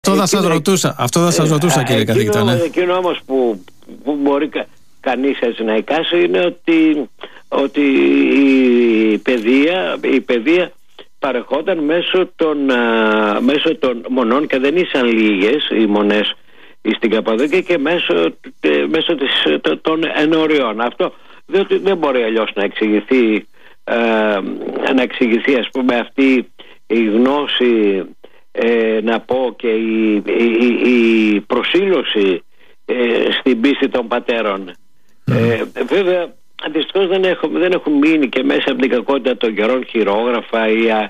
Αυτό θα σας ρωτούσα, κύριε καθηγητά. Ναι. Εκείνο όμως που μπορεί κανείς έτσι να εικάσει είναι ότι η παιδεία παρεχόταν μέσω των μονών, και δεν ήσαν λίγες οι μονές στην Καπαδοκία, και μέσω των ενωριών. Αυτό διότι δεν μπορεί αλλιώς να εξηγηθεί ας πούμε αυτή η γνώση, να πω, και η προσήλωση στην πίστη των πατέρων. Βέβαια δυστυχώς δεν έχουν μείνει και μέσα από την κακότητα των καιρών χειρόγραφα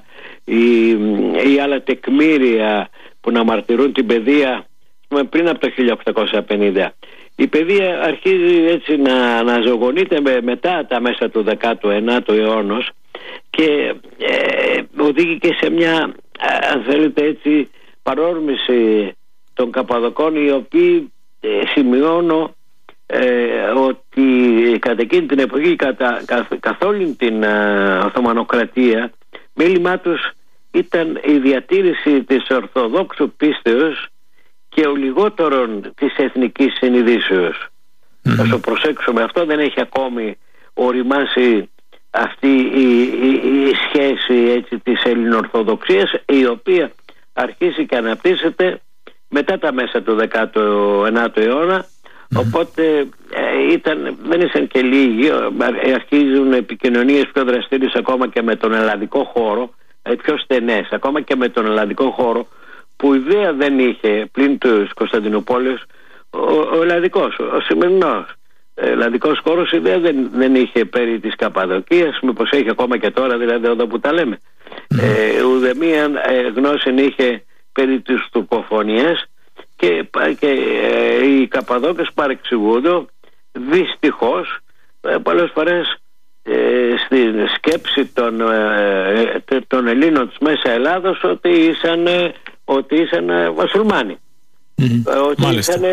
ή άλλα τεκμήρια που να μαρτυρούν την παιδεία πριν από το 1850. Η παιδεία αρχίζει έτσι να ζωγονείται μετά τα μέσα του 19ου αιώνα και οδήγηκε σε μια, αν θέλετε έτσι, παρόρμηση των Καπαδοκών, οι οποίοι σημειώνω ότι κατά εκείνη την εποχή, καθ' όλη την Οθωμανοκρατία, μέλημά τους ήταν η διατήρηση της Ορθοδόξου πίστεως και ο λιγότερον της εθνικής συνειδήσεως. Θα το προσέξουμε, αυτό δεν έχει ακόμη οριμάσει αυτή η σχέση έτσι της Ελληνοορθοδοξίας, η οποία αρχίζει και αναπτύσσεται μετά τα μέσα του 19ου αιώνα. Οπότε δεν ήσαν και λίγοι, αρχίζουν επικοινωνίες πιο δραστήριες ακόμα και με τον ελλαδικό χώρο, πιο στενές ακόμα και με τον ελλαδικό χώρο, που ιδέα δεν είχε πλην του Κωνσταντινούπολης ο ελλαδικός, ο σημερινός ελλαδικός χώρος, ιδέα δεν είχε περί της Καπαδοκίας, μήπως έχει ακόμα και τώρα, δηλαδή εδώ που τα λέμε. Ουδέμια γνώση είχε περί της τουρκοφωνίας, και οι Καπαδόκες παρεξηγούνται δυστυχώς πολλές φορές στην σκέψη των Ελλήνων της Μέσα Ελλάδος ότι ήσαν μουσουλμάνοι. Ότι ήσαν,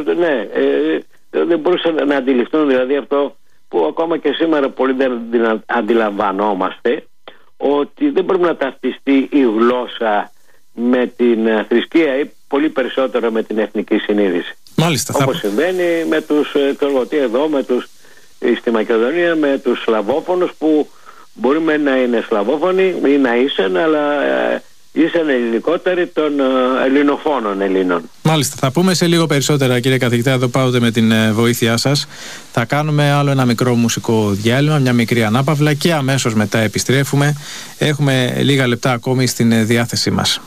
δεν μπορούσαν να αντιληφθούν δηλαδή αυτό που ακόμα και σήμερα πολύ δεν αντιλαμβανόμαστε, ότι δεν πρέπει να ταυτιστεί η γλώσσα με την θρησκεία ή πολύ περισσότερο με την εθνική συνείδηση. Μάλιστα, όπως συμβαίνει με τους στη Μακεδονία, με τους Σλαβόφωνους, που μπορούμε να είναι Σλαβόφωνοι ή να ήσαν, αλλά ήσαν ελληνικότεροι των ελληνοφώνων Ελλήνων. Μάλιστα, θα πούμε σε λίγο περισσότερα, κύριε καθηγητά, εδώ πάτε με την βοήθειά σας. Θα κάνουμε άλλο ένα μικρό μουσικό διάλειμμα, μια μικρή ανάπαυλα, και αμέσως μετά επιστρέφουμε. Έχουμε λίγα λεπτά ακόμη στην διάθεσή μας.